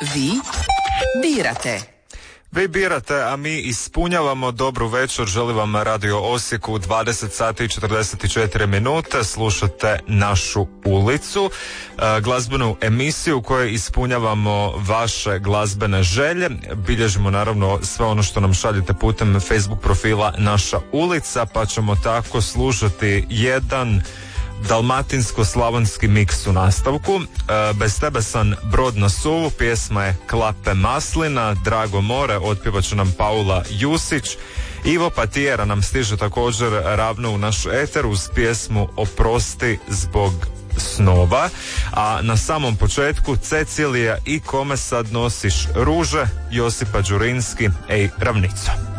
Vi birate. Vi birate, a mi ispunjavamo. Dobru večer, želi vam Radio Osijek u 20 sati i 44 minute. Slušate Našu ulicu, glazbenu emisiju u kojoj ispunjavamo vaše glazbene želje. Bilježimo naravno sve ono što nam šaljete putem Facebook profila Naša ulica, pa ćemo tako slušati jedan dalmatinsko-slavonski miks u nastavku. Bez tebe sam brod na suvu, pjesma je Klape maslina. Drago more otpjevat će nam Paula Jusić. Ivo Patijera nam stiže također ravno u naš eter uz pjesmu Oprosti zbog snova. A na samom početku Cecilija i Kome sad nosiš ruže, Josipa Đurinski, Ej ravnico.